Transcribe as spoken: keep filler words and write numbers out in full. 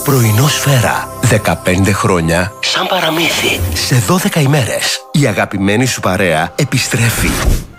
Πρωινό Σφαίρα. δεκαπέντε χρόνια σαν παραμύθι. Σε δώδεκα ημέρες η αγαπημένη σου παρέα επιστρέφει.